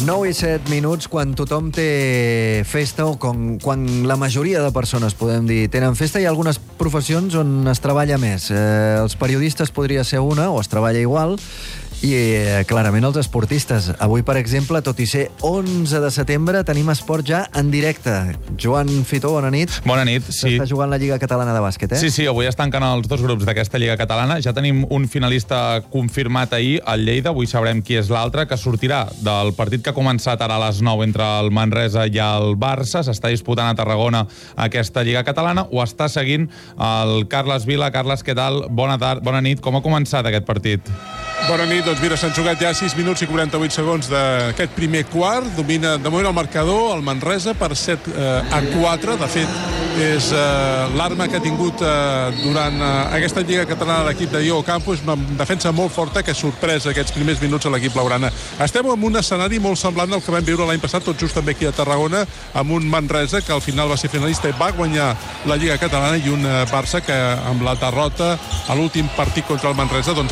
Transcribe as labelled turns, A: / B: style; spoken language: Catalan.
A: 9 i 7 minuts, quan tothom té festa o quan la majoria de persones, podem dir, tenen festa, hi ha algunes professions on es treballa més. Els periodistes podria ser una, o es treballa igual, i clarament els esportistes. Avui, per exemple, tot i ser 11 de setembre, tenim esport ja en directe. Joan Fitó, bona nit.
B: Bona nit, sí.
A: S'està jugant la Lliga Catalana de Bàsquet, eh?
B: Sí, avui es tanquen els dos grups d'aquesta Lliga Catalana. Ja tenim un finalista confirmat ahir, el Lleida. Avui sabrem qui és l'altre, que sortirà del partit que ha començat ara a les 9 entre el Manresa i el Barça. S'està disputant a Tarragona aquesta Lliga Catalana. Ho està seguint el Carles Vila. Carles, què tal? Bona nit. Com ha començat aquest partit?
C: Bona nit, doncs mira, s'han jugat ja 6 minuts i 48 segons d'aquest primer quart. Domina de moment el marcador, el Manresa, per 7-4. De fet, és l'arma que ha tingut durant aquesta Lliga Catalana l'equip de Diego Campo. És una defensa molt forta que ha sorprès aquests primers minuts a l'equip blaugrana. Estem en un escenari molt semblant al que vam viure l'any passat, tot just també aquí a Tarragona, amb un Manresa que al final va ser finalista i va guanyar la Lliga Catalana, i un Barça que amb la derrota a l'últim partit contra el Manresa doncs